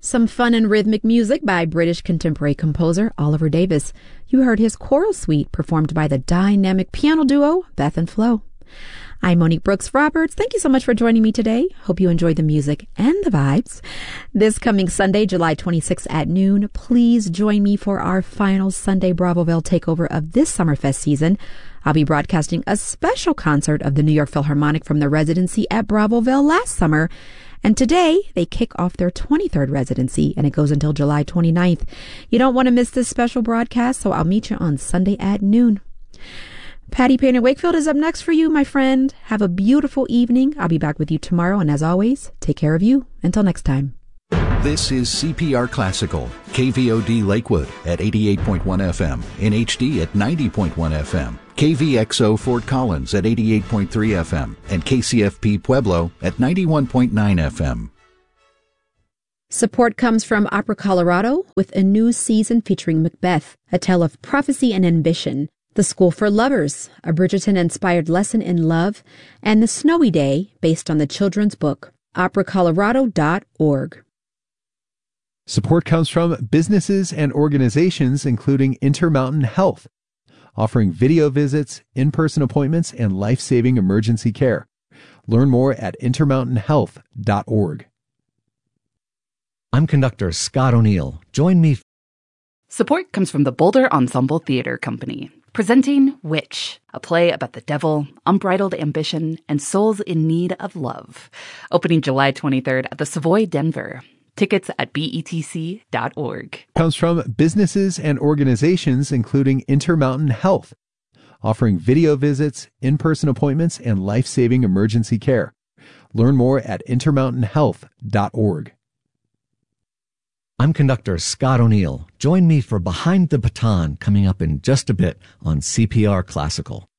Some fun and rhythmic music by British contemporary composer Oliver Davies. You heard his choral suite performed by the dynamic piano duo Beth and Flo. I'm Monique Brooks Roberts. Thank you so much for joining me today. Hope you enjoyed the music and the vibes. This coming Sunday, July 26th at noon, please join me for our final Sunday Bravoville takeover of this Summerfest season. I'll be broadcasting a special concert of the New York Philharmonic from the residency at Bravoville last summer. And today, they kick off their 23rd residency, and it goes until July 29th. You don't want to miss this special broadcast, so I'll meet you on Sunday at noon. Patty Painter Wakefield is up next for you, my friend. Have a beautiful evening. I'll be back with you tomorrow, and as always, take care of you. Until next time. This is CPR Classical, KVOD Lakewood at 88.1 FM, NHD at 90.1 FM, KVXO Fort Collins at 88.3 FM, and KCFP Pueblo at 91.9 FM. Support comes from Opera Colorado with a new season featuring Macbeth, a tale of prophecy and ambition, The School for Lovers, a Bridgerton-inspired lesson in love, and The Snowy Day, based on the children's book, operacolorado.org. Support comes from businesses and organizations including Intermountain Health, offering video visits, in-person appointments, and life-saving emergency care. Learn more at intermountainhealth.org. I'm conductor Scott O'Neill. Join me. Support comes from the Boulder Ensemble Theater Company, presenting Witch, a play about the devil, unbridled ambition, and souls in need of love. Opening July 23rd at the Savoy, Denver. Tickets at betc.org. Comes from businesses and organizations including Intermountain Health, offering video visits, in-person appointments, and life-saving emergency care. Learn more at intermountainhealth.org. I'm conductor Scott O'Neill. Join me for Behind the Baton coming up in just a bit on CPR Classical.